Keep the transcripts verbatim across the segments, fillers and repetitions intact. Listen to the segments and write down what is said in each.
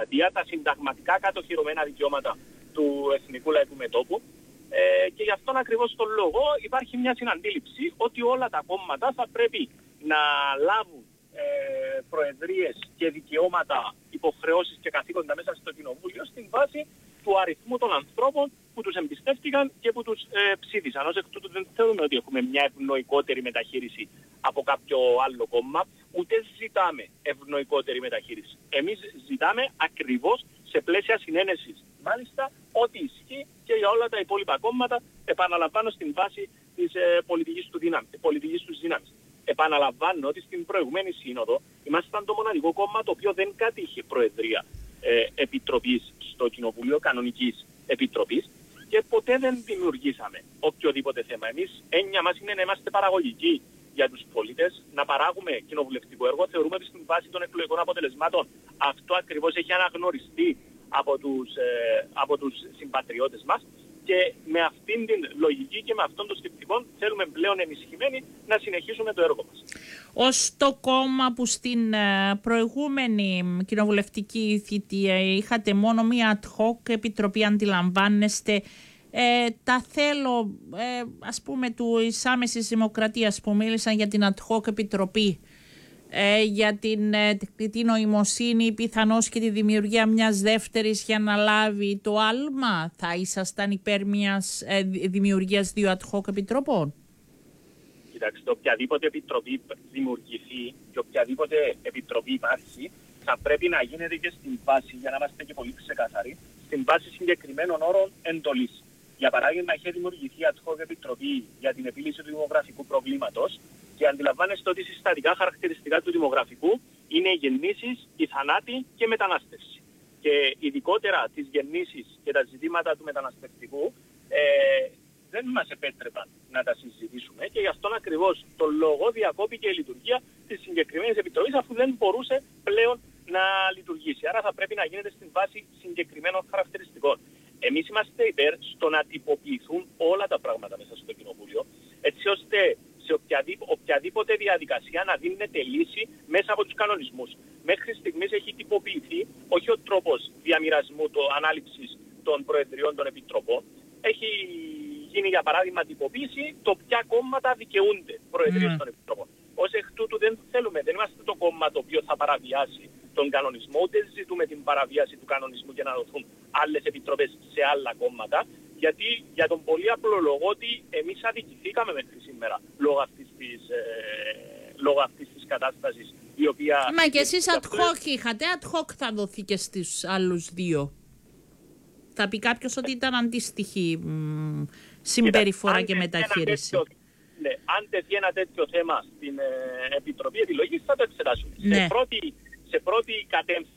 δημοκρατία, τα συνταγματικά κατοχυρωμένα δικαιώματα του Εθνικού Λαϊκού Μετώπου. Ε, και γι' αυτόν ακριβώς τον λόγο υπάρχει μια συναντήληψη ότι όλα τα κόμματα θα πρέπει να λάβουν ε, προεδρίες και δικαιώματα, υποχρεώσεις και καθήκοντα μέσα στο Κοινοβούλιο στην βάση του αριθμού των ανθρώπων που τους εμπιστεύτηκαν και που τους ε, ψήφισαν. Ως εκ τούτου δεν θέλουμε ότι έχουμε μια ευνοϊκότερη μεταχείριση από κάποιο άλλο κόμμα, ούτε ζητάμε ευνοϊκότερη μεταχείριση. Εμείς ζητάμε ακριβώς σε πλαίσια συνένεσης. Μάλιστα, ό,τι ισχύει και για όλα τα υπόλοιπα κόμματα, επαναλαμβάνω, στην βάση της ε, πολιτικής του δύναμης, πολιτικής τους δύναμης. Επαναλαμβάνω ότι στην προηγούμενη σύνοδο ήμασταν το μοναδικό κόμμα το οποίο δεν κατήχε προεδρία ε, επιτροπής στο Κοινοβούλιο, κανονικής επιτροπής, και ποτέ δεν δημιουργήσαμε οποιοδήποτε θέμα. Εμείς, έννοια μας είναι να είμαστε παραγωγικοί για τους πολίτες, να παράγουμε κοινοβουλευτικό έργο. Θεωρούμε ότι στην βάση των εκλογικών αποτελεσμάτων αυτό ακριβώς έχει αναγνωριστεί από τους, ε, από τους συμπατριώτες μας, και με αυτήν την λογική και με αυτόν τον σκεπτικό θέλουμε πλέον ενισχυμένοι να συνεχίσουμε το έργο μας. Ως το κόμμα που στην προηγούμενη κοινοβουλευτική θητεία είχατε μόνο μία ad hoc επιτροπή, αντιλαμβάνεστε ε, τα θέλω ε, ας πούμε του άμεσης δημοκρατίας που μίλησαν για την ad hoc επιτροπή, Ε, για την, ε, την νοημοσύνη, πιθανώς και τη δημιουργία μιας δεύτερης για να λάβει το άλμα, θα ήσασταν υπέρ μιας ε, δημιουργίας δύο ad hoc επιτροπών? Κοιτάξτε, οποιαδήποτε επιτροπή δημιουργηθεί και οποιαδήποτε επιτροπή υπάρχει, θα πρέπει να γίνεται και στην βάση, για να είμαστε και πολύ ξεκάθαροι, στην βάση συγκεκριμένων όρων εντολής. Για παράδειγμα, είχε δημιουργηθεί ad hoc επιτροπή για την επίλυση του δημογραφικού προβλήματος, και αντιλαμβάνεστε ότι συστατικά χαρακτηριστικά του δημογραφικού είναι οι γεννήσεις, οι θανάτοι και η μετανάστευση. Και ειδικότερα τις γεννήσεις και τα ζητήματα του μεταναστευτικού ε, δεν μας επέτρεπαν να τα συζητήσουμε, και γι' αυτόν ακριβώς τον λόγο διακόπηκε η λειτουργία της συγκεκριμένης επιτροπής, αφού δεν μπορούσε πλέον να λειτουργήσει. Άρα θα πρέπει να γίνεται στην βάση συγκεκριμένων χαρακτηριστικών. Εμείς είμαστε υπέρ στο να τυποποιηθούν όλα τα πράγματα μέσα στο Κοινοβούλιο, έτσι ώστε σε οποιαδήποτε, οποιαδήποτε διαδικασία να δίνεται λύση μέσα από τους κανονισμούς. Μέχρι στιγμής έχει τυποποιηθεί όχι ο τρόπος διαμοιρασμού, το ανάληψης των προεδριών των επιτροπών. Έχει γίνει, για παράδειγμα, τυποποίηση το ποια κόμματα δικαιούνται προεδρίες mm. των επιτροπών. Ως εκ τούτου δεν θέλουμε, δεν είμαστε το κόμμα το οποίο θα παραβιάσει τον κανονισμό, ούτε ζητούμε την παραβίαση του κανονισμού για να δοθούν άλλες επιτροπές σε άλλα κόμματα. Γιατί για τον πολύ απλό λόγο ότι εμείς αδικηθήκαμε μέχρι σήμερα λόγω αυτής της, ε, λόγω αυτής της κατάστασης, η οποία... Μα και εσείς ad hoc είχατε, ad hoc θα δοθεί και στους άλλους δύο. Θα πει κάποιος ότι ήταν αντίστοιχη μ, συμπεριφορά και μεταχείριση. Τέτοιο, ναι, αν τεθεί ένα τέτοιο θέμα στην ε, Επιτροπή Επιλογής θα το εξετάσουμε. Ναι. Σε πρώτη, σε πρώτη κατεύθυνση.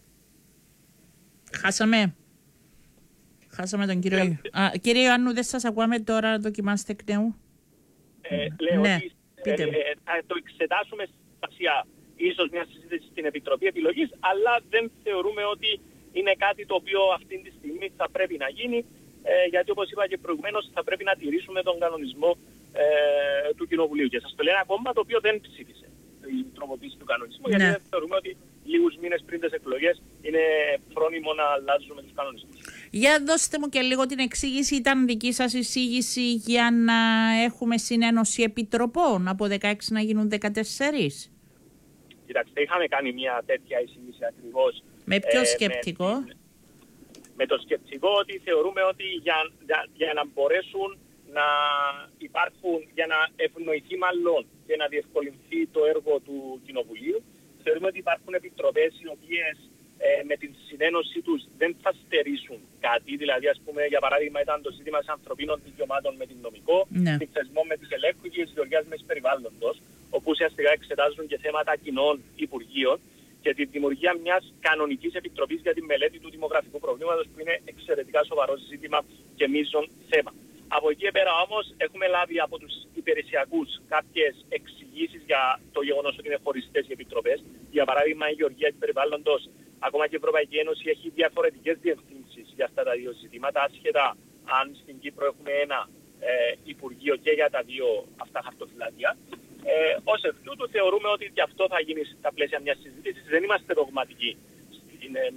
Χάσαμε. Χάσαμε τον κύριο Ιωάννου. Α, κύριε Ιωάννου, δεν σας ακούαμε τώρα, δοκιμάστε εκ νέου. Ε, λέω ναι, ότι ε, ε, θα το εξετάσουμε στα ίσως μια συζήτηση στην Επιτροπή Επιλογής, αλλά δεν θεωρούμε ότι είναι κάτι το οποίο αυτή τη στιγμή θα πρέπει να γίνει, ε, γιατί όπως είπα και προηγουμένως θα πρέπει να τηρήσουμε τον κανονισμό ε, του Κοινοβουλίου. Και σας το λέει ένα κόμμα το οποίο δεν ψήφισε η τροποποίηση του κανονισμού, ναι. γιατί δεν θεωρούμε ότι λίγους μήνες πριν τις εκλογές είναι φρόνιμο να αλλάζουμε τους κανονισμούς. Για δώστε μου και λίγο την εξήγηση. Ήταν δική σας εισήγηση για να έχουμε συνένωση επιτροπών από δεκαέξι να γίνουν δεκατέσσερα? Κοιτάξτε, είχαμε κάνει μια τέτοια εισήγηση ακριβώς. Με ποιο ε, σκεπτικό? Με, με το σκεπτικό ότι θεωρούμε ότι για, για, για να μπορέσουν να υπάρχουν, για να ευνοηθεί μάλλον και να διευκολυνθεί το έργο του Κοινοβουλίου, θεωρούμε ότι υπάρχουν επιτροπές οι οποίες ε, με την συνένωση τους δεν θα στερήσουν κάτι. Δηλαδή, ας πούμε, για παράδειγμα, ήταν το ζήτημα της ανθρωπίνων δικαιωμάτων με την νομικό, ναι. την θεσμό με τις ελέγχου και τις γεωργίας μες περιβάλλοντος, όπου ουσιαστικά εξετάζουν και θέματα κοινών υπουργείων, και τη δημιουργία μιας κανονικής επιτροπής για τη μελέτη του δημογραφικού προβλήματος, που είναι εξαιρετικά σοβαρό ζήτημα και μείζον θέμα. Από εκεί πέρα όμως έχουμε λάβει από τους υπηρεσιακούς κάποιες εξηγήσεις για το γεγονός ότι είναι χωριστές οι επιτροπές. Για παράδειγμα, η Γεωργία του Περιβάλλοντος, ακόμα και η Ευρωπαϊκή Ένωση, έχει διαφορετικές διευθύνσεις για αυτά τα δύο ζητήματα, άσχετα αν στην Κύπρο έχουμε ένα ε, Υπουργείο και για τα δύο αυτά χαρτοφυλάκια. Ε, ως εκ τούτου θεωρούμε ότι και αυτό θα γίνει στα πλαίσια μιας συζήτησης. Δεν είμαστε δογματικοί στην